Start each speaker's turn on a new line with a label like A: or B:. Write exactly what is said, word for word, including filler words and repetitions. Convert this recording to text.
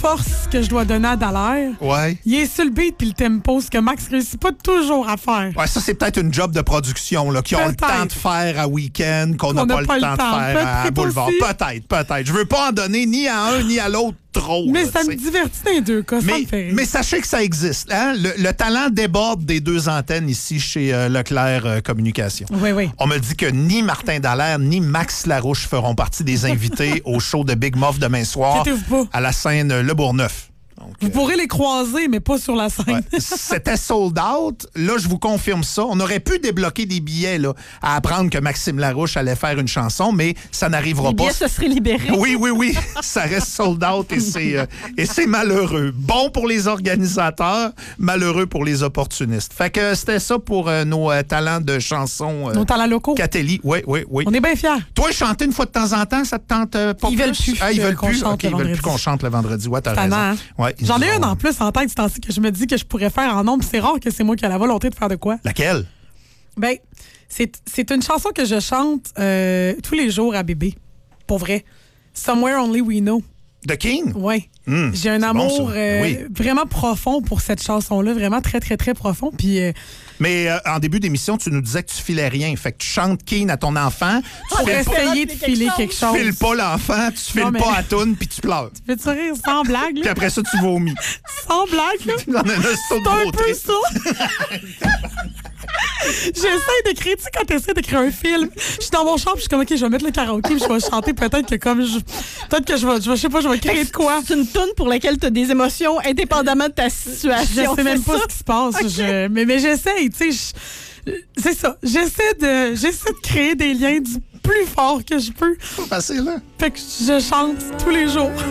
A: force que je dois donner à Dallaire.
B: Ouais.
A: Il est sur le beat puis le tempo, ce que Max réussit pas toujours à faire.
B: Ouais, ça, c'est peut-être une job de production là, qui ont le temps de faire à week-end, qu'on n'a pas, le temps, temps de faire à Boulevard. Aussi. Peut-être, peut-être. Je veux pas en donner ni à un ni à l'autre trop.
A: Mais
B: là,
A: ça
B: t'sais.
A: me divertit dans les deux cas.
B: Mais,
A: ça me fait rire.
B: mais sachez que ça existe. Hein? Le, le talent déborde des deux antennes ici chez euh, Leclerc euh, Communication.
A: Oui, oui.
B: On me dit que ni Martin Dallaire ni Max Larouche feront partie des invités au show de Big Muff demain soir à la scène Le Bourgneuf. Donc,
A: vous pourrez les croiser, mais pas sur la scène.
B: Ouais. C'était sold out. Là, je vous confirme ça. On aurait pu débloquer des billets là, à apprendre que Maxime Larouche allait faire une chanson, mais ça n'arrivera
C: les
B: pas.
C: Les billets se seraient libérés.
B: Oui, oui, oui. Ça reste sold out et c'est, euh, et c'est malheureux. Bon pour les organisateurs, malheureux pour les opportunistes. Fait que c'était ça pour euh, nos euh, talents de chansons. Euh,
A: nos talents locaux.
B: Catelli, oui, oui, oui.
A: On est bien fiers.
B: Toi, chanter une fois de temps en temps, ça te tente euh, pas
A: ils
B: plus?
A: Veulent plus
B: ah, ils veulent
A: qu'on
B: plus.
A: Chante
B: Okay,
A: le
B: ils veulent plus qu'on chante le vendredi. Ouais, t'as raison.
A: Hein?
B: Ouais,
A: J'en ai
B: ont...
A: une en plus en tête du temps-ci que je me dis que je pourrais faire en nombre. C'est rare que c'est moi qui ai la volonté de faire de quoi.
B: Laquelle?
A: Ben, c'est, c'est une chanson que je chante euh, tous les jours à bébé. Pour vrai. Somewhere Only We Know.
B: The King?
A: Oui.
B: Mmh,
A: j'ai un amour
B: bon,
A: euh,
B: oui.
A: vraiment profond pour cette chanson-là. Vraiment très, très, très profond. Puis... Euh,
B: Mais euh, en début d'émission, tu nous disais que tu filais rien. Fait que tu chantes Keen à ton enfant. Tu
A: pour essayer de filer quelque chose.
B: Tu files pas l'enfant, tu files non, mais... pas à toune, puis tu pleures.
A: Tu peux-tu rire sans blague, là?
B: Puis après ça, tu vomis.
A: Sans blague, là?
B: Non, non, non, c'est
A: un peu ça. J'essaie d'écrire, tu sais, quand t'essaies d'écrire un film, je suis dans mon champ, puis je suis comme, OK, je vais mettre le karaoké, puis je vais chanter, peut-être que comme je... Peut-être que je vais, je vais, je sais pas, je vais créer de quoi.
C: C'est une toune pour laquelle tu as des émotions indépendamment de ta situation.
A: Je sais même pas ça? ce qui se passe. Okay. Je... Mais, mais j'essaie, tu sais, je... c'est ça. J'essaie de, j'essaie de créer des liens du plus fort que je peux.
B: C'est facile, hein?
A: Fait que je chante tous les jours.